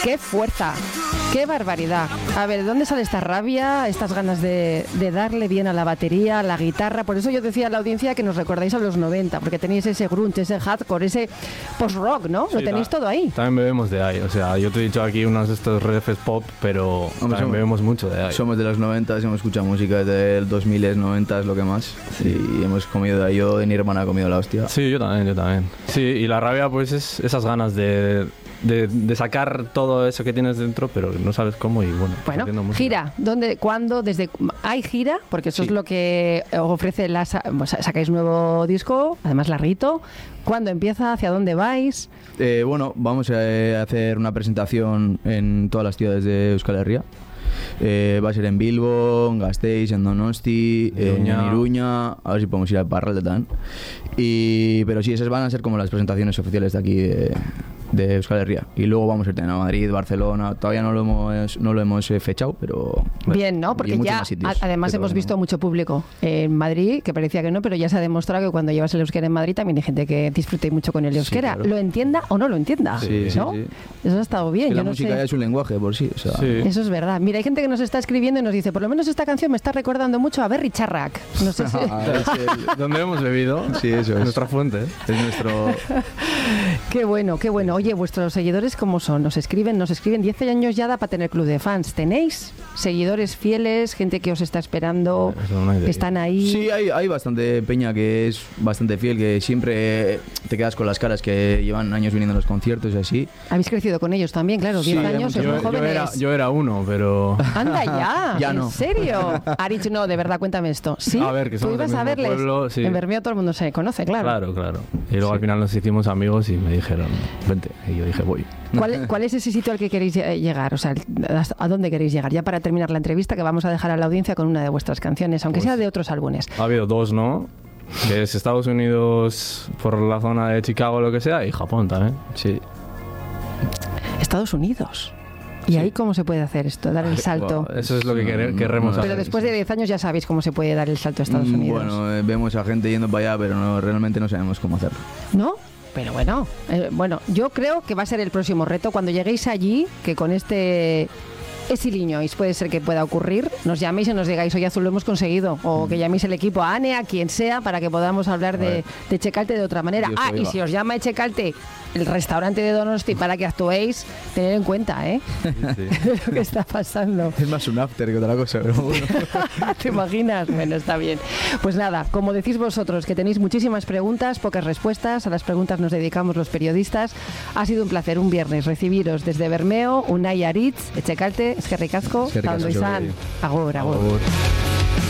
¡Qué fuerza! ¡Qué barbaridad! A ver, ¿de dónde sale esta rabia, estas ganas de darle bien a la batería, a la guitarra? Por eso yo decía a la audiencia que nos recordáis a los 90, porque tenéis ese grunge, ese hardcore, ese post-rock, ¿no? Sí, lo tenéis todo ahí. También bebemos de ahí. O sea, yo te he dicho aquí unos de estos refs pop, pero también bebemos mucho de ahí. Somos de los 90, hemos escuchado música del 2000, 90 es lo que más. Sí. Y hemos comido de ahí. Yo y mi hermana ha comido la hostia. Sí, yo también. Sí, y la rabia pues es esas ganas de sacar todo eso que tienes dentro, pero no sabes cómo y bueno. Gira, ¿dónde, cuándo, desde? ¿Hay gira? Porque eso es lo que ofrece sacáis nuevo disco, además larguito. ¿Cuándo empieza? ¿Hacia dónde vais? Bueno, vamos a hacer una presentación en todas las ciudades de Euskal Herria. Va a ser en Bilbo, en Gasteiz, en Donosti, en Iruña, a ver si podemos ir al Parral también. Pero sí, esas van a ser como las presentaciones oficiales de aquí de Euskal Herria. Y luego vamos a ir a Madrid, Barcelona. Todavía no lo hemos fechado, pero bien, ¿no? Porque ya además hemos visto mucho público en Madrid, que parecía que no, pero ya se ha demostrado que cuando llevas el euskera en Madrid también hay gente que disfrute mucho con el euskera, sí, claro. Lo entienda o no lo entienda, sí, ¿no? Sí. Eso ha estado bien. Que la música ya es un lenguaje por sí, o sea. Sí. Eso es verdad. Mira, hay gente que nos está escribiendo y nos dice, por lo menos esta canción me está recordando mucho a Berry Charrac. No sé si... ¿Dónde hemos bebido? Sí, eso es. Nuestra fuente. Es nuestro... Qué bueno, qué bueno. Oye, vuestros seguidores, ¿cómo son? Nos escriben 10 años ya da para tener club de fans. ¿Tenéis seguidores fieles, gente que os está esperando, que están ahí? Sí, hay bastante peña que es bastante fiel, que siempre te quedas con las caras, que llevan años viniendo a los conciertos y así. Habéis crecido con ellos también, claro, 10 años, sois muy jóvenes. Yo era uno, pero... Anda ya, ya ¿en no. serio? Arich, no, de verdad, cuéntame esto. ¿Sí? A ver, que somos ¿tú ibas del a verles? Pueblo, sí. En Bermeo todo el mundo se conoce, claro. Claro. Y luego al final nos hicimos amigos y me dijeron, vente. Y yo dije, voy. ¿Cuál es ese sitio al que queréis llegar? O sea, ¿a dónde queréis llegar? Ya para terminar la entrevista, que vamos a dejar a la audiencia con una de vuestras canciones, aunque sea de otros álbumes. Ha habido dos, ¿no? Que es Estados Unidos por la zona de Chicago, lo que sea, y Japón también. Sí. Estados Unidos. ¿Y ahí cómo se puede hacer esto? Dar el salto. Bueno, eso es lo que queremos hacer. Pero después de 10 años ya sabéis cómo se puede dar el salto a Estados Unidos. Bueno, vemos a gente yendo para allá, pero realmente no sabemos cómo hacerlo. ¿No? Pero bueno, yo creo que va a ser el próximo reto. Cuando lleguéis allí, que con ese Liñois puede ser que pueda ocurrir, nos llaméis y nos digáis, oye Azul, lo hemos conseguido, o que llaméis el equipo a Ane, a quien sea, para que podamos hablar de Echecalte de otra manera. Y si os llama Echecalte, el restaurante de Donosti, para que actuéis, tened en cuenta, ¿eh? Sí. Lo que está pasando. Es más un after que otra cosa, pero bueno. ¿Te imaginas? Bueno, está bien. Pues nada, como decís vosotros, que tenéis muchísimas preguntas, pocas respuestas, a las preguntas nos dedicamos los periodistas. Ha sido un placer un viernes recibiros desde Bermeo, Unai Aritz, Echecalte, eskerrik asko, agur. agur.